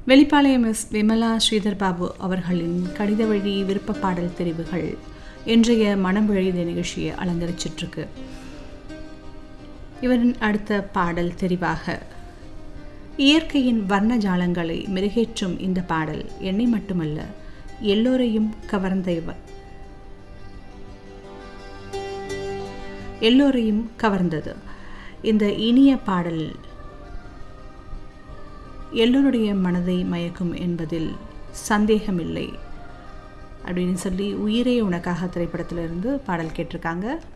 Velipalayam S Vimala Sridhar Babu அவர்களின் கடித வழி விருப்ப பாடல் தெரிவுகள் இன்றைய மனம் விழைத நிகழ்ச்சியை அலங்கரிச்சிட்ருக்கு. இவரின் அடுத்த பாடல் தெரிவாக இயற்கையின் வர்ண ஜாலங்களை மெருகேற்றும் இந்த பாடல் என்னை மட்டுமல்ல எல்லோரையும் கவர்ந்தது. இந்த இனிய பாடல் எல்லோருடைய மனதை மயக்கும் என்பதில் சந்தேகமில்லை அப்படின்னு சொல்லி உயிரே உனக்காக திரைப்படத்திலிருந்து பாடல் கேட்டிருக்காங்க.